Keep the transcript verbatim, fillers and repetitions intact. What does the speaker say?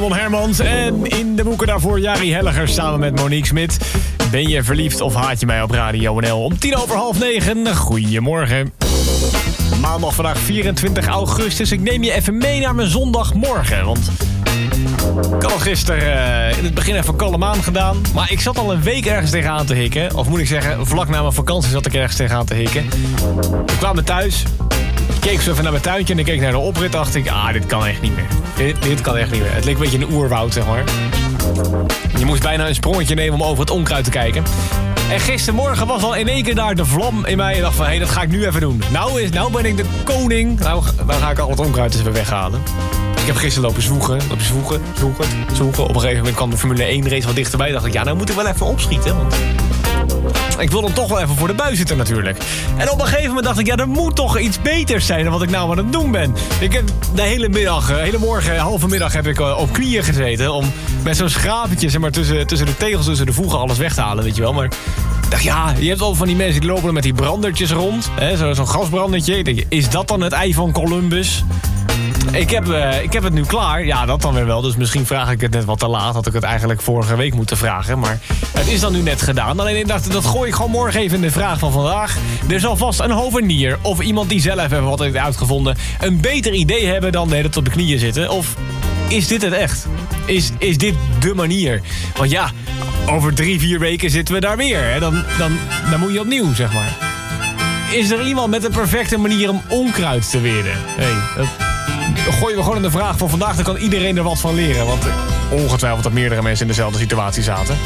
Raymond Hermans. En in de boeken daarvoor Jari Helliger samen met Monique Smit. Ben je verliefd of haat je mij op Radio N L? Om tien over half negen. Goedemorgen. Maandag vandaag vierentwintig augustus. Ik neem je even mee naar mijn zondagmorgen. Want ik had al gisteren uh, in het begin even kalm aan gedaan. Maar ik zat al een week ergens tegenaan te hikken. Of moet ik zeggen, vlak na mijn vakantie zat ik ergens tegenaan te hikken. We kwamen thuis. Ik keek zo even naar mijn tuintje en ik keek naar de oprit. Dacht ik, ah, dit kan echt niet meer. Dit, dit kan echt niet meer. Het leek een beetje een oerwoud, zeg maar. Je moest bijna een sprongetje nemen om over het onkruid te kijken. En gistermorgen was al in één keer daar de vlam in mij. En dacht van, hé, hey, dat ga ik nu even doen. Nou, is, nou ben ik de koning. Nou, dan ga ik al het onkruid eens even weghalen. Ik heb gisteren lopen zwoegen, lopen zwoegen, zwoegen, zwoegen. Op een gegeven moment kwam de Formule één race wat dichterbij. Dacht ik, ja, nou moet ik wel even opschieten. Want ik wil dan toch wel even voor de bui zitten natuurlijk. En op een gegeven moment dacht ik, ja, er moet toch iets beters zijn dan wat ik nou aan het doen ben. Ik heb de hele middag, de hele morgen, halve middag heb ik op knieën gezeten. Om met zo'n schrapetje, zeg maar, tussen, tussen de tegels, tussen de voegen alles weg te halen, weet je wel. Maar ik dacht, ja, je hebt wel van die mensen die lopen met die brandertjes rond. Hè, zo, zo'n gasbrandertje. Ik denk, is dat dan het ei van Columbus? Ik heb, uh, ik heb het nu klaar. Ja, dat dan weer wel. Dus misschien vraag ik het net wat te laat. Had ik het eigenlijk vorige week moeten vragen. Maar het is dan nu net gedaan. Alleen ik dacht, dat gooi ik gewoon morgen even in de vraag van vandaag. Er zal vast een hovenier of iemand die zelf heeft wat heeft uitgevonden een beter idee hebben dan net op de knieën zitten. Of is dit het echt? Is, is dit de manier? Want ja, over drie, vier weken zitten we daar weer. Hè? Dan, dan, dan moet je opnieuw, zeg maar. Is er iemand met een perfecte manier om onkruid te weren? Hey, dat gooien we gewoon in de vraag van vandaag. Dan kan iedereen er wat van leren. Want ongetwijfeld dat meerdere mensen in dezelfde situatie zaten.